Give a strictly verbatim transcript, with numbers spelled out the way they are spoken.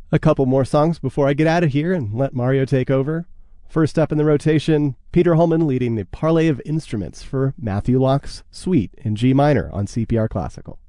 A couple more songs before I get out of here and let Mario take over. First up in the rotation, Peter Holman leading the Parley of Instruments for Matthew Locke's Suite in G minor on C P R Classical.